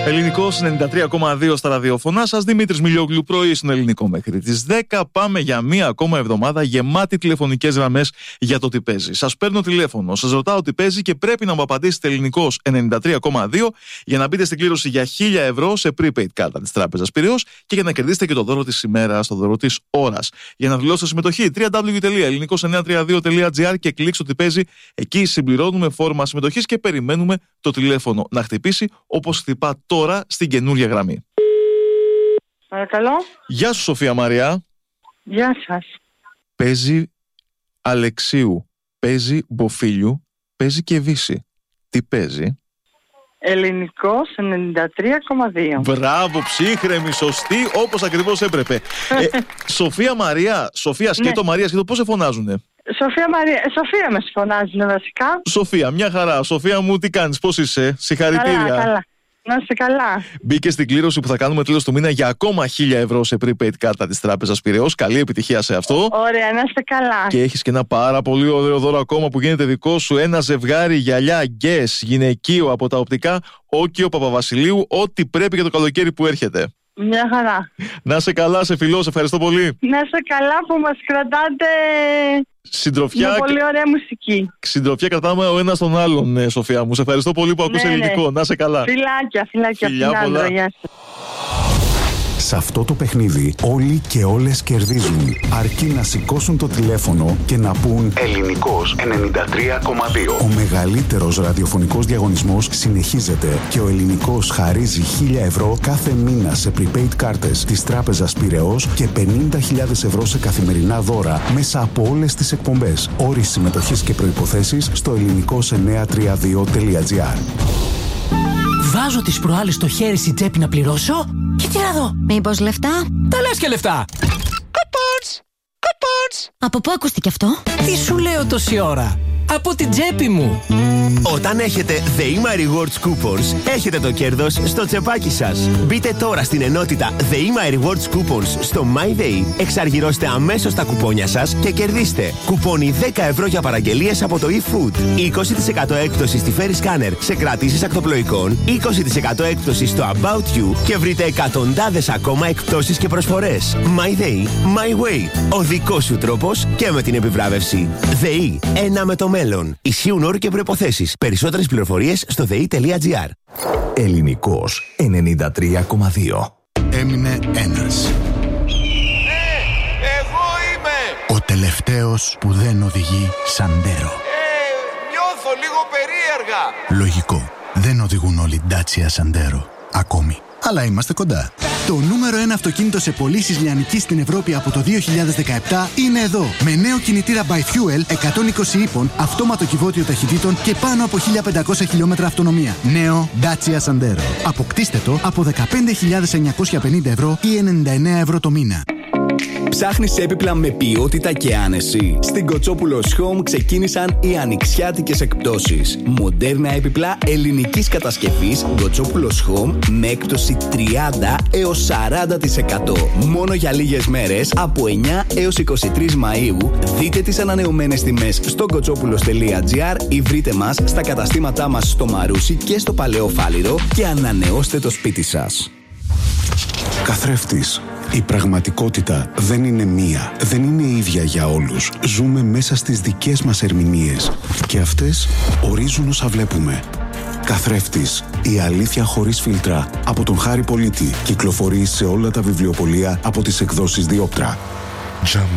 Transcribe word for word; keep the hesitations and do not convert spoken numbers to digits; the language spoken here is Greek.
Ελληνικός ενενήντα τρία κόμμα δύο στα ραδιοφωνά σας. Δημήτρης Μιλιόγλου, πρωί στον Ελληνικό μέχρι τις δέκα. Πάμε για μία ακόμα εβδομάδα γεμάτη τηλεφωνικές γραμμές για το τι παίζει. Σας παίρνω τηλέφωνο, σας ρωτάω τι παίζει και πρέπει να μου απαντήσετε Ελληνικός ενενήντα τρία κόμμα δύο για να μπείτε στην κλήρωση για χίλια ευρώ σε prepaid κάρτα της Τράπεζας Πειραιώς και για να κερδίσετε και το δώρο της ημέρας, το δώρο της ώρας. Για να δηλώσετε συμμετοχή, double-u double-u double-u τελεία ελληνικός εννιακόσια τριάντα δύο τελεία τζι άρ και κλείξτε ότι παίζει. Εκεί συμπληρώνουμε φόρμα συμμετοχής και περιμένουμε το τηλέφωνο να χτυπήσει όπως χτυπά τώρα στην καινούργια γραμμή. Παρακαλώ. Γεια σου, Σοφία Μαρία. Γεια σας. Παίζει Αλεξίου, παίζει Μποφίλιου, παίζει και Βύση. Τι παίζει? Ελληνικός ενενήντα τρία κόμμα δύο. Μπράβο, ψύχρεμη, σωστή, όπως ακριβώς έπρεπε. ε, Σοφία Μαρία, Σοφία σκέτο, ναι. Μαρία σκέτο, πώς σε φωνάζουνε? Σοφία Μαρία, Σοφία με φωνάζουν βασικά. Σοφία, μια χαρά. Σοφία μου, τι κάνεις, πώς είσαι? Συγχαρητήρια. Καλά, καλά. Να είστε καλά. Μπήκε στην κλήρωση που θα κάνουμε τέλος του μήνα για ακόμα χίλια ευρώ σε prepaid κάρτα της Τράπεζας Πειραιώς. Καλή επιτυχία σε αυτό. Ωραία, να είστε καλά. Και έχεις και ένα πάρα πολύ ωραίο δώρο ακόμα που γίνεται δικό σου. Ένα ζευγάρι γυαλιά Guess γυναικείο από τα οπτικά Όκιο Παπαβασιλείου. Ό,τι πρέπει για το καλοκαίρι που έρχεται. Μια χαρά. Να σε καλά, σε φιλώ, σε ευχαριστώ πολύ. Να είστε καλά που μας κρατάτε συντροφιά. με πολύ ωραία μουσική. Συντροφιά κρατάμε ο ένας τον άλλον, ναι, Σοφία μου. Σε ευχαριστώ πολύ που ακούς ναι, ελληνικό. Ναι. Να σε καλά. Φιλάκια, φιλάκια. Φιλιά πολλά. Γεια σας. Σε αυτό το παιχνίδι όλοι και όλες κερδίζουν, αρκεί να σηκώσουν το τηλέφωνο και να πούν Ελληνικός ενενήντα τρία κόμμα δύο. Ο μεγαλύτερος ραδιοφωνικός διαγωνισμός συνεχίζεται και ο Ελληνικός χαρίζει χίλια ευρώ κάθε μήνα σε prepaid κάρτες της Τράπεζας Πειραιώς και πενήντα χιλιάδες ευρώ σε καθημερινά δώρα μέσα από όλες τις εκπομπές. Όροι συμμετοχής και προϋποθέσεις στο ελληνικός εννιακόσια τριάντα δύο τελεία τζι άρ. Βάζω τις προάλλες στο χέρι στην τσέπη να πληρώσω και τι να δω. Μήπως λεφτά? Τα λες και λεφτά. Κουπόνς, κουπόνς. Από πού ακούστηκε αυτό? Τι σου λέω τόση ώρα? Από την τσέπη μου. Όταν έχετε The My Rewards Coupons, έχετε το κέρδος στο τσεπάκι σας. Μπείτε τώρα στην ενότητα The My Rewards Coupons στο MyDay, εξαργυρώστε αμέσως τα κουπόνια σας και κερδίστε κουπόνι δέκα ευρώ για παραγγελίες από το eFood, είκοσι τοις εκατό έκπτωση στη Ferry Scanner σε κρατήσεις ακτοπλοϊκών, είκοσι τοις εκατό έκπτωση στο About You και βρείτε εκατοντάδες ακόμα εκπτώσεις και προσφορές. MyDay, My Way. Ο δικός σου τρόπος και με την επιβράβευση. ΔΕΗ, ένα με το μέλλον. Ισχύουν όροι και προϋποθέσεις. Περισσότερες πληροφορίες στο δε ι τελεία τζι άρ. Ελληνικός ενενήντα τρία κόμμα δύο. Έμεινε ένας. Ναι, εγώ είμαι. Ο τελευταίος που δεν οδηγεί Σαντέρο. Ε, νιώθω λίγο περίεργα. Λογικό. Δεν οδηγούν όλοι Dacia Σαντέρο. Ακόμη. Αλλά είμαστε κοντά. Το νούμερο ένα αυτοκίνητο σε πωλήσεις λιανικής στην Ευρώπη από το δύο χιλιάδες δεκαεπτά είναι εδώ. Με νέο κινητήρα By Fuel εκατόν είκοσι ύπων, αυτόματο κυβότιο ταχυτήτων και πάνω από χίλια πεντακόσια χιλιόμετρα αυτονομία. Νέο Dacia Sandero. Αποκτήστε το από δεκαπέντε χιλιάδες εννιακόσια πενήντα ευρώ ή ενενήντα εννέα ευρώ το μήνα. Ψάχνεις έπιπλα με ποιότητα και άνεση? Στην Κοτσόπουλος Home ξεκίνησαν οι ανοιξιάτικες εκπτώσεις. Μοντέρνα έπιπλα ελληνικής κατασκευής Κοτσόπουλος Home με έκπτωση τριάντα έως σαράντα τοις εκατό. Μόνο για λίγες μέρες από εννέα έως είκοσι τρεις Μαΐου. Δείτε τις ανανεωμένες τιμές στο κοτσόπουλος τελεία τζι άρ ή βρείτε μας στα καταστήματά μας στο Μαρούσι και στο Παλαιό Φάληρο και ανανεώστε το σπίτι σας. Καθρέφτης. Η πραγματικότητα δεν είναι μία, δεν είναι ίδια για όλους. Ζούμε μέσα στις δικές μας ερμηνείες και αυτές ορίζουν όσα βλέπουμε. Καθρέφτης, η αλήθεια χωρίς φίλτρα, από τον Χάρη Πολίτη. Κυκλοφορεί σε όλα τα βιβλιοπωλεία από τις εκδόσεις Διόπτρα.